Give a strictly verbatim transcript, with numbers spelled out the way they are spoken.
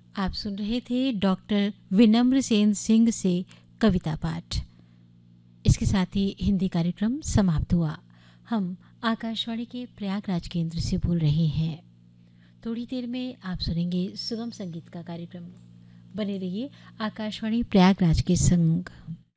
आप सुन रहे थे डॉक्टर विनम्र सेन सिंह से कविता पाठ। इसके साथ ही हिंदी कार्यक्रम समाप्त हुआ। हम आकाशवाणी के प्रयागराज केंद्र से बोल रहे हैं। थोड़ी देर में आप सुनेंगे सुगम संगीत का कार्यक्रम। बने रहिए आकाशवाणी प्रयागराज के संग।